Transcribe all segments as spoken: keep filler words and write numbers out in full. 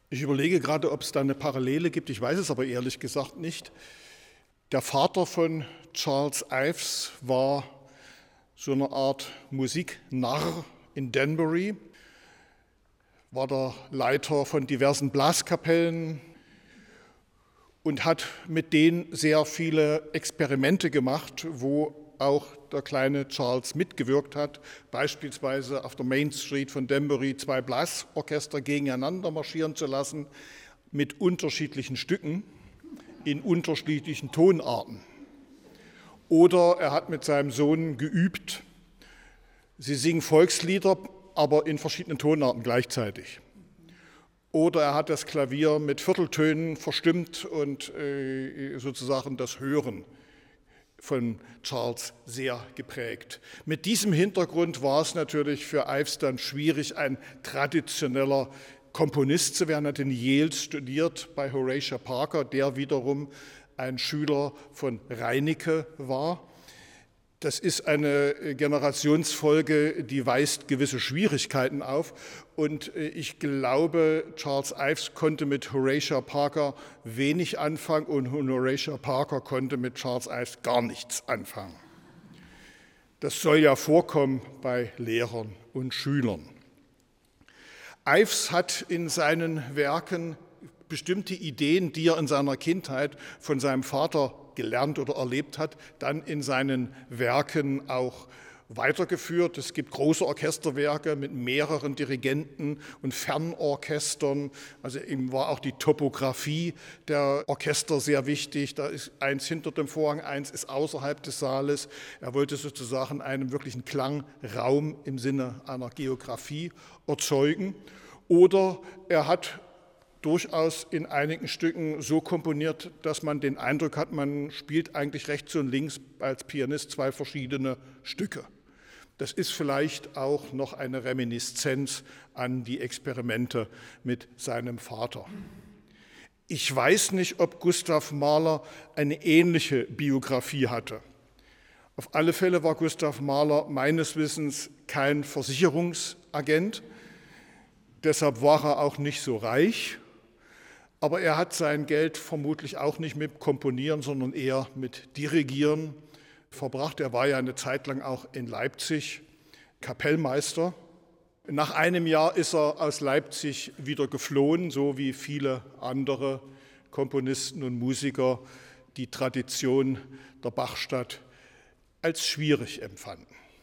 Ich überlege gerade, ob es da eine Parallele gibt, ich weiß es aber ehrlich gesagt nicht. Der Vater von Charles Ives war so eine Art Musiknarr in Danbury, war der Leiter von diversen Blaskapellen und hat mit denen sehr viele Experimente gemacht, wo auch der kleine Charles mitgewirkt hat, beispielsweise auf der Main Street von Danbury zwei Blasorchester gegeneinander marschieren zu lassen mit unterschiedlichen Stücken in unterschiedlichen Tonarten. Oder er hat mit seinem Sohn geübt, sie singen Volkslieder, aber in verschiedenen Tonarten gleichzeitig. Oder er hat das Klavier mit Vierteltönen verstimmt und äh, sozusagen das Hören von Charles sehr geprägt. Mit diesem Hintergrund war es natürlich für Ives dann schwierig, ein traditioneller Komponist zu werden. Er hat in Yale studiert bei Horatio Parker, der wiederum ein Schüler von Reinecke war. Das ist eine Generationsfolge, die weist gewisse Schwierigkeiten auf. Und ich glaube, Charles Ives konnte mit Horatio Parker wenig anfangen und Horatio Parker konnte mit Charles Ives gar nichts anfangen. Das soll ja vorkommen bei Lehrern und Schülern. Ives hat in seinen Werken bestimmte Ideen, die er in seiner Kindheit von seinem Vater gelernt oder erlebt hat, dann in seinen Werken auch weitergeführt. Es gibt große Orchesterwerke mit mehreren Dirigenten und Fernorchestern. Also ihm war auch die Topographie der Orchester sehr wichtig. Da ist eins hinter dem Vorhang, eins ist außerhalb des Saales. Er wollte sozusagen einen wirklichen Klangraum im Sinne einer Geografie erzeugen. Oder er hat durchaus in einigen Stücken so komponiert, dass man den Eindruck hat, man spielt eigentlich rechts und links als Pianist zwei verschiedene Stücke. Das ist vielleicht auch noch eine Reminiszenz an die Experimente mit seinem Vater. Ich weiß nicht, ob Gustav Mahler eine ähnliche Biografie hatte. Auf alle Fälle war Gustav Mahler meines Wissens kein Versicherungsagent, deshalb war er auch nicht so reich. Aber er hat sein Geld vermutlich auch nicht mit Komponieren, sondern eher mit Dirigieren verbracht. Er war ja eine Zeit lang auch in Leipzig Kapellmeister. Nach einem Jahr ist er aus Leipzig wieder geflohen, so wie viele andere Komponisten und Musiker die Tradition der Bachstadt als schwierig empfanden.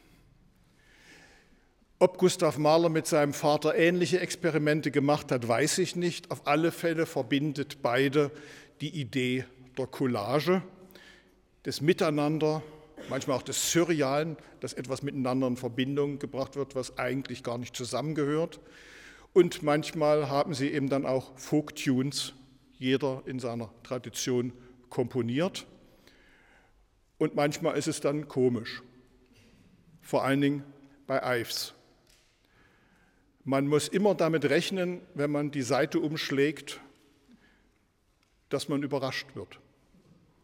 Ob Gustav Mahler mit seinem Vater ähnliche Experimente gemacht hat, weiß ich nicht. Auf alle Fälle verbindet beide die Idee der Collage, des Miteinander, manchmal auch des Surrealen, dass etwas miteinander in Verbindung gebracht wird, was eigentlich gar nicht zusammengehört. Und manchmal haben sie eben dann auch Folktunes, jeder in seiner Tradition komponiert. Und manchmal ist es dann komisch, vor allen Dingen bei Ives. Man muss immer damit rechnen, wenn man die Seite umschlägt, dass man überrascht wird.